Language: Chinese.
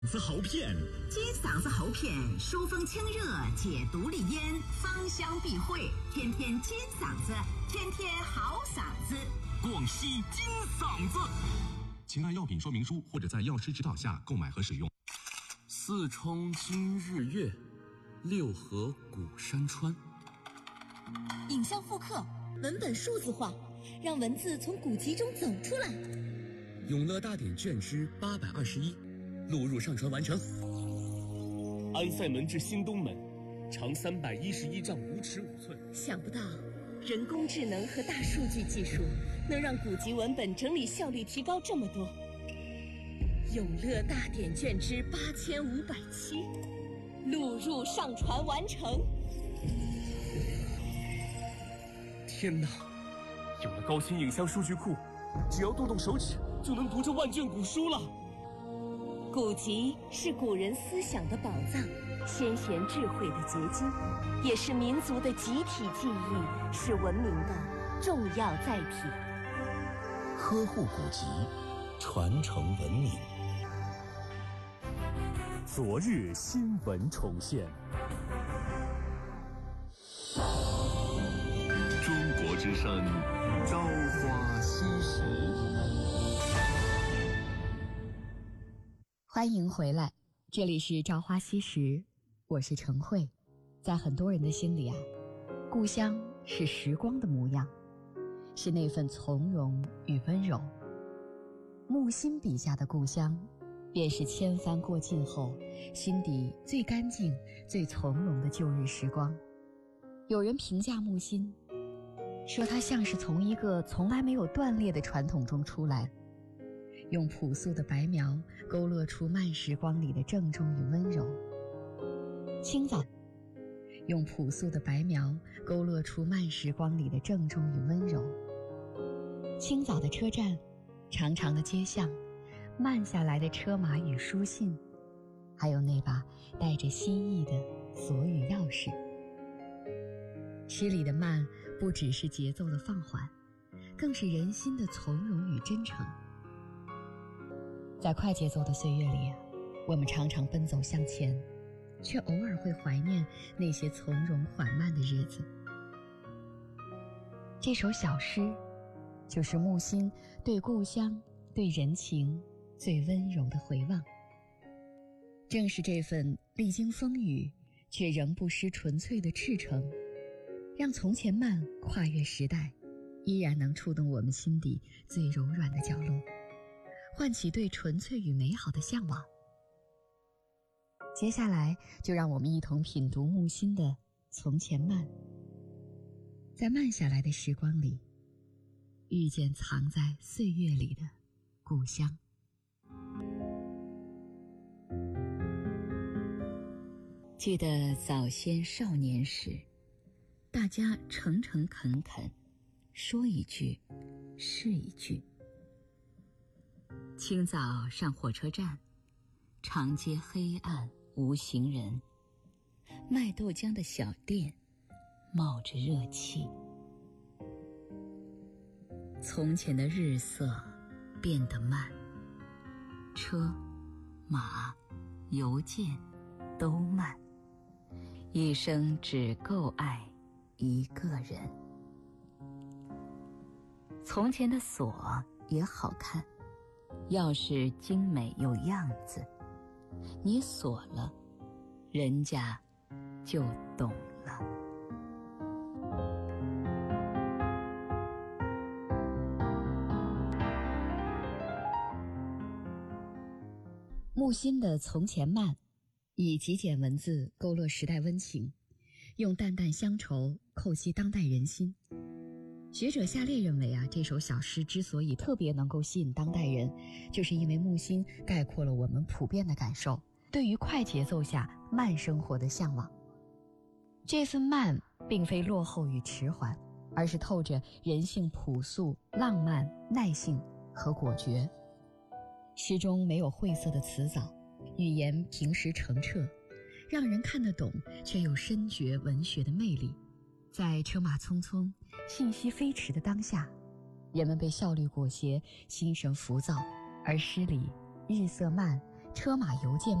嗓子喉片， 金嗓子喉片，疏风清热，解毒利咽，芳香避秽，天天金嗓子，天天好嗓子。 广西金嗓子，请按药品说明书或者在药师指导下购买和使用。 四冲今日月，六合古山川。 影像复刻，文本数字化，让文字从古籍中走出来。 永乐大典卷之821，录入上传完成。 安塞门至新东门，长311丈5尺5寸。 想不到，人工智能和大数据技术能让古籍文本整理效率提高这么多。永乐大典卷之8507，录入上传完成。 天哪，有了高清影像数据库，只要动动手指就能读这万卷古书了。 古籍是古人思想的宝藏，先贤智慧的结晶，也是民族的集体记忆，是文明的重要载体。 呵护古籍，传承文明。 昨日新闻重现， 中国之声，朝花夕拾。 欢迎回来，这里是朝花夕拾，我是陈慧。在很多人的心里啊，故乡是时光的模样，是那份从容与温柔。木心笔下的故乡，便是千帆过尽后心底最干净最从容的旧日时光。有人评价木心，说它像是从一个从来没有断裂的传统中出来，用朴素的白描勾勒出慢时光里的郑重与温柔。清早，用朴素的白描勾勒出慢时光里的郑重与温柔。清早的车站，长长的街巷，慢下来的车马与书信，还有那把带着心意的锁与钥匙。诗里的慢不只是节奏的放缓，更是人心的从容与真诚。在快节奏的岁月里啊，我们常常奔走向前，却偶尔会怀念那些从容缓慢的日子。这首小诗就是木心对故乡对人情最温柔的回望。正是这份历经风雨却仍不失纯粹的赤诚，让从前慢跨越时代，依然能触动我们心底最柔软的角落，唤起对纯粹与美好的向往。接下来就让我们一同品读木心的《从前慢》，在慢下来的时光里，遇见藏在岁月里的故乡。记得早先少年时，大家诚诚恳恳，说一句是一句。清早上火车站，长街黑暗无行人，卖豆浆的小店冒着热气。从前的日色变得慢，车马邮件都慢，一生只够爱一个人。从前的锁也好看，钥匙精美有样子，你锁了，人家就懂了。木心的《从前慢》以极简文字勾勒时代温情，用淡淡乡愁叩击当代人心。学者夏烈认为啊，这首小诗之所以特别能够吸引当代人，就是因为木心概括了我们普遍的感受，对于快节奏下慢生活的向往。这份慢并非落后与迟缓，而是透着人性朴素、浪漫、耐性和果决。诗中没有晦涩的辞藻，语言平实澄澈，让人看得懂，却又深觉文学的魅力。在车马匆匆、信息飞驰的当下，人们被效率裹挟，心神浮躁，而诗里日色慢， 车马邮件